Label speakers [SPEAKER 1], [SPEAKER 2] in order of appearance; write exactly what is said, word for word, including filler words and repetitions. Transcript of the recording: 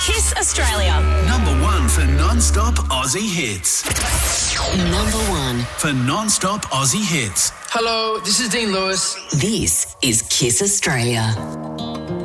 [SPEAKER 1] Kiss Australia.
[SPEAKER 2] Number one for non-stop Aussie hits.
[SPEAKER 3] Number one
[SPEAKER 2] for non-stop Aussie hits.
[SPEAKER 4] Hello, this is Dean Lewis.
[SPEAKER 3] This is Kiss Australia.